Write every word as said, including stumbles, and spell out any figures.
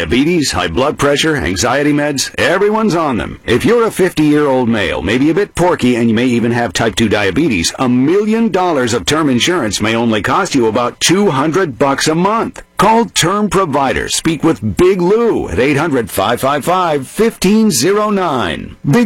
Diabetes, high blood pressure, anxiety meds, everyone's on them. If you're a fifty-year-old male, maybe a bit porky, and you may even have type two diabetes, a million dollars of term insurance may only cost you about two hundred bucks a month. Call Term Provider. Speak with Big Lou at eight hundred, five five five, one five zero nine. Big